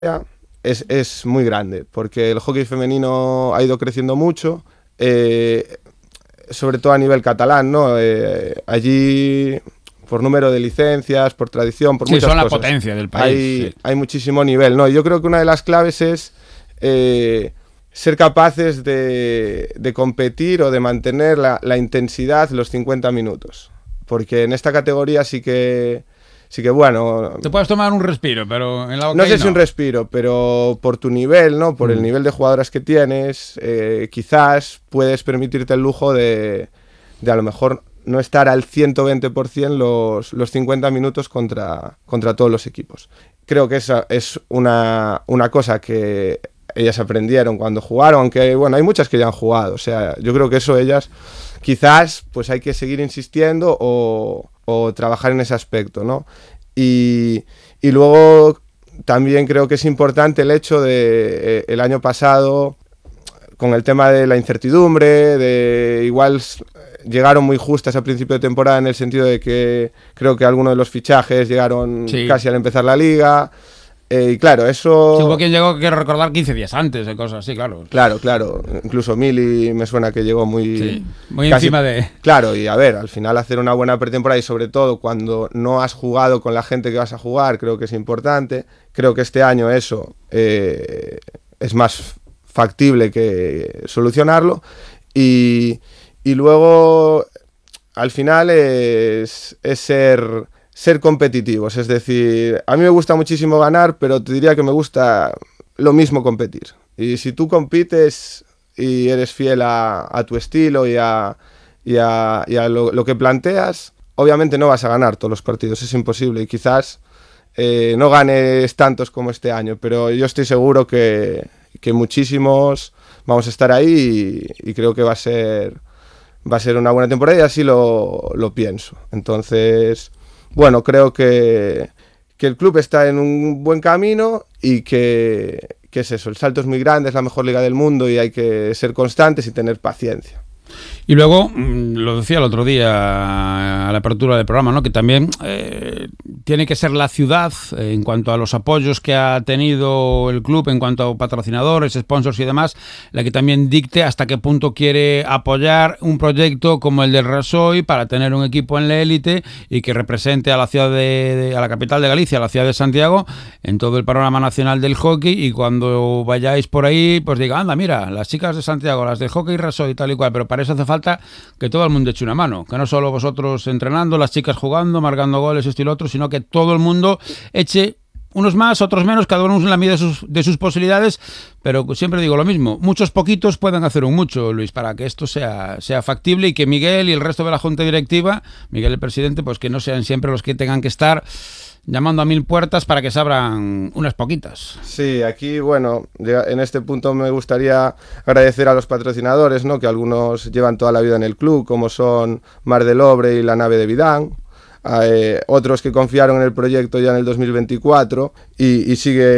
es muy grande, porque el hockey femenino ha ido creciendo mucho, sobre todo a nivel catalán, ¿no? Allí, por número de licencias, por tradición, por muchas son cosas. La potencia del país. Hay muchísimo nivel, ¿no? Yo creo que una de las claves es ser capaces de competir o de mantener la intensidad los 50 minutos. Porque en esta categoría sí que bueno... Te puedes tomar un respiro, pero en la hockey no sé si un respiro, pero por tu nivel, ¿no? Por el nivel de jugadoras que tienes, quizás puedes permitirte el lujo de a lo mejor no estar al 120% los 50 minutos contra todos los equipos. Creo que esa es una cosa que ellas aprendieron cuando jugaron, aunque bueno, hay muchas que ya han jugado, o sea, yo creo que eso ellas quizás pues hay que seguir insistiendo o trabajar en ese aspecto, ¿no? Y luego también creo que es importante el hecho de el año pasado, con el tema de la incertidumbre, de igual llegaron muy justas a principio de temporada en el sentido de que creo que algunos de los fichajes llegaron casi al empezar la liga. Y claro, eso... Sí, hubo quien llegó, quiero recordar, 15 días antes de cosas así, claro. Claro. Incluso Mili me suena que llegó muy casi, encima de... Claro, y a ver, al final hacer una buena pretemporada y sobre todo cuando no has jugado con la gente que vas a jugar, creo que es importante. Creo que este año eso es más factible que solucionarlo. Y luego, al final es ser competitivos, es decir, a mí me gusta muchísimo ganar, pero te diría que me gusta lo mismo competir. Y si tú compites y eres fiel a tu estilo y a lo que planteas, obviamente no vas a ganar todos los partidos, es imposible. Y quizás no ganes tantos como este año, pero yo estoy seguro que muchísimos vamos a estar ahí y creo que va a ser una buena temporada y así lo pienso. Entonces... bueno, creo que el club está en un buen camino y que es eso, el salto es muy grande, es la mejor liga del mundo y hay que ser constantes y tener paciencia. Y luego, lo decía el otro día a la apertura del programa, ¿no? Que también tiene que ser la ciudad, en cuanto a los apoyos que ha tenido el club, en cuanto a patrocinadores, sponsors y demás, la que también dicte hasta qué punto quiere apoyar un proyecto como el del Rasoy para tener un equipo en la élite y que represente a la ciudad a la capital de Galicia, a la ciudad de Santiago, en todo el panorama nacional del hockey, y cuando vayáis por ahí, pues diga, anda, mira, las chicas de Santiago, las del hockey Rasoy, tal y cual, pero para eso hace falta que todo el mundo eche una mano, que no solo vosotros entrenando, las chicas jugando, marcando goles, esto y lo otro, sino que todo el mundo eche unos más, otros menos, cada uno en la medida de sus posibilidades, pero siempre digo lo mismo, muchos poquitos pueden hacer un mucho, Luis, para que esto sea factible y que Miguel y el resto de la junta directiva, Miguel el presidente, pues que no sean siempre los que tengan que estar llamando a 1000 puertas para que se abran unas poquitas. Sí, aquí, bueno, en este punto me gustaría agradecer a los patrocinadores, ¿no? Que algunos llevan toda la vida en el club, como son Mar del Obre y la Nave de Vidán. Otros que confiaron en el proyecto ya en el 2024 y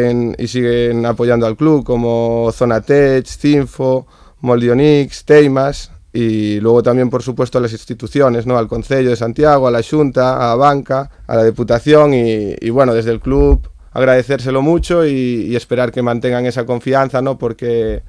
siguen apoyando al club, como Zona Tech, Cinfo, Moldionix, Teimas. Y luego también, por supuesto, a las instituciones, ¿no? Al Concello de Santiago, a la Xunta, a Banca, a la Diputación y bueno, desde el club agradecérselo mucho y esperar que mantengan esa confianza, ¿no? Porque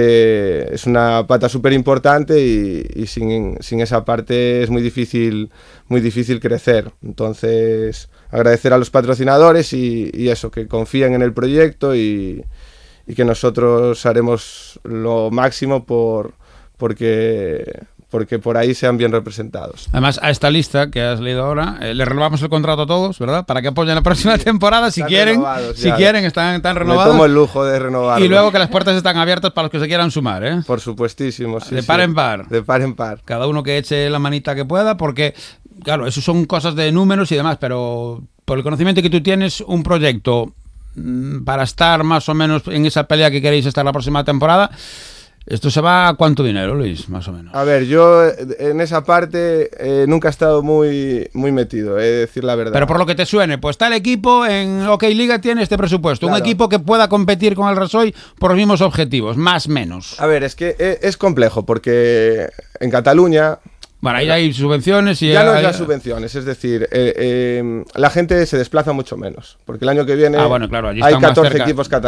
es una pata súper importante y sin esa parte es muy difícil crecer. Entonces, agradecer a los patrocinadores y eso, que confíen en el proyecto y que nosotros haremos lo máximo porque por ahí sean bien representados. Además, a esta lista que has leído ahora, le renovamos el contrato a todos, ¿verdad? Para que apoyen la próxima temporada, si quieren, están renovados. Me tomo el lujo de renovarlos. Y luego que las puertas están abiertas para los que se quieran sumar, ¿eh? Por supuestísimo, sí. De par en par. De par en par. Cada uno que eche la manita que pueda, porque, claro, eso son cosas de números y demás, pero por el conocimiento que tú tienes, un proyecto para estar más o menos en esa pelea que queréis estar la próxima temporada... ¿Esto se va a cuánto dinero, Luis, más o menos? A ver, yo en esa parte nunca he estado muy metido, decir la verdad. Pero por lo que te suene, pues tal equipo en OK Liga tiene este presupuesto. Claro. Un equipo que pueda competir con el Rasoy por los mismos objetivos, más o menos. A ver, es que es complejo, porque en Cataluña Bueno, ahí hay subvenciones y... Ya no es las subvenciones, es decir, la gente se desplaza mucho menos, porque el año que viene bueno, claro, allí hay están más 14 cerca. equipos catalanes.